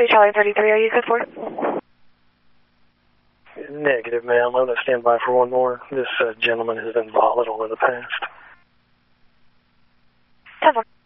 Charlie 33, are you good for? Negative, ma'am. I'm going to stand by for one more. This gentleman has been volatile in the past. 10-4.